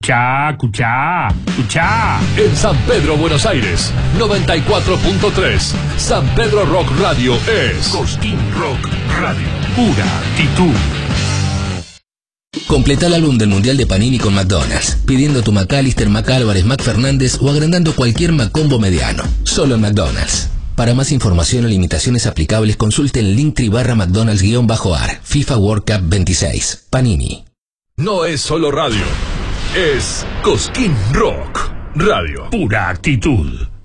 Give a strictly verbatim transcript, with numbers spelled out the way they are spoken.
Escuchá, escuchá, escuchá. En San Pedro, Buenos Aires, noventa y cuatro punto tres. San Pedro Rock Radio es Cosquín Rock Radio. Pura actitud. Completa el álbum del Mundial de Panini con McDonald's, pidiendo tu McAllister, McAlvarez, McFernández o agrandando cualquier McCombo mediano. Solo en McDonald's. Para más información o limitaciones aplicables, consulte el Linktree barra McDonald's-AR. FIFA World Cup veintiséis. Panini. No es solo radio, es Cosquín Rock Radio. Pura actitud.